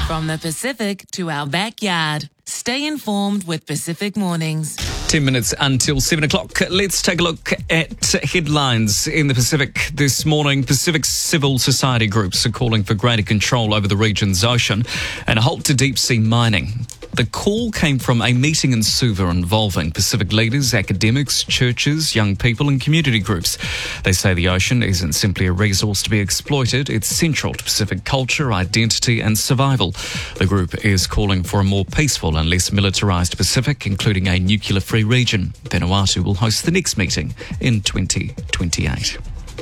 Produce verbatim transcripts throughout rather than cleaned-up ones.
From the Pacific to our backyard. Stay informed with Pacific Mornings. Ten minutes until seven o'clock. Let's take a look at headlines in the Pacific this morning. Pacific civil society groups are calling for greater control over the region's ocean and a halt to deep-sea mining. The call came from a meeting in Suva involving Pacific leaders, academics, churches, young people and community groups. They say the ocean isn't simply a resource to be exploited, it's central to Pacific culture, identity and survival. The group is calling for a more peaceful and less militarised Pacific, including a nuclear-free region. Vanuatu will host the next meeting in twenty twenty-eight.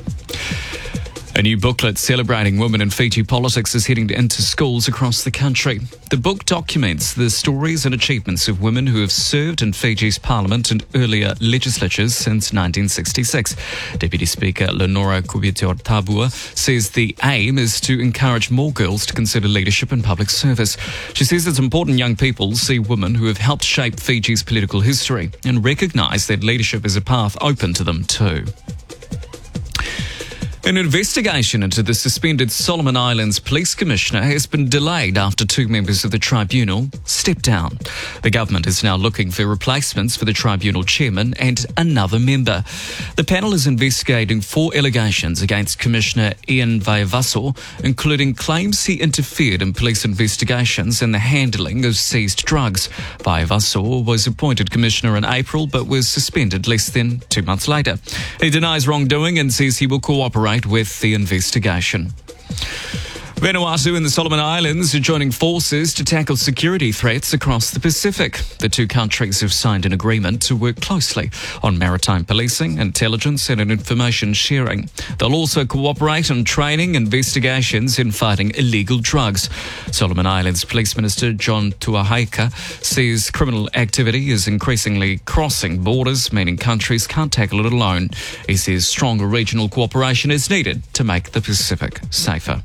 A new booklet celebrating women in Fiji politics is heading into schools across the country. The book documents the stories and achievements of women who have served in Fiji's parliament and earlier legislatures since nineteen sixty-six. Deputy Speaker Lenora Kubitor-Tabua says the aim is to encourage more girls to consider leadership in public service. She says it's important young people see women who have helped shape Fiji's political history and recognise that leadership is a path open to them too. An investigation into the suspended Solomon Islands Police Commissioner has been delayed after two members of the tribunal stepped down. The government is now looking for replacements for the tribunal chairman and another member. The panel is investigating four allegations against Commissioner Ian Vaivaso, including claims he interfered in police investigations and the handling of seized drugs. Vaivaso was appointed commissioner in April but was suspended less than two months later. He denies wrongdoing and says he will cooperate with the investigation. Vanuatu and the Solomon Islands are joining forces to tackle security threats across the Pacific. The two countries have signed an agreement to work closely on maritime policing, intelligence and information sharing. They'll also cooperate on training, investigations and fighting illegal drugs. Solomon Islands Police Minister John Tuahaika says criminal activity is increasingly crossing borders, meaning countries can't tackle it alone. He says stronger regional cooperation is needed to make the Pacific safer.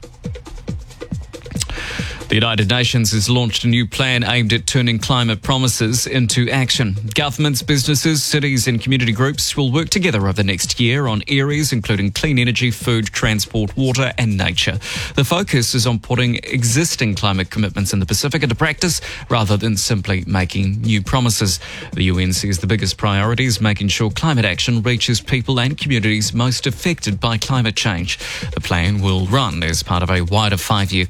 The United Nations has launched a new plan aimed at turning climate promises into action. Governments, businesses, cities and community groups will work together over the next year on areas including clean energy, food, transport, water and nature. The focus is on putting existing climate commitments in the Pacific into practice rather than simply making new promises. The U N says the biggest priority is making sure climate action reaches people and communities most affected by climate change. The plan will run as part of a wider five-year